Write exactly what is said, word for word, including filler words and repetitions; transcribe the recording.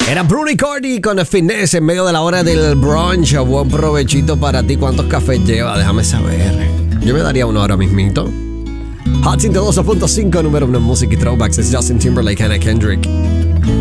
Era Bruni Cordy con Finesse en medio de la hora del brunch. Buen provechito para ti. ¿Cuántos cafés lleva? Déjame saber. Yo me daría uno ahora mismito. Hot ciento dos punto cinco, número uno en música y throwbacks. Es Justin Timberlake, Hannah Kendrick.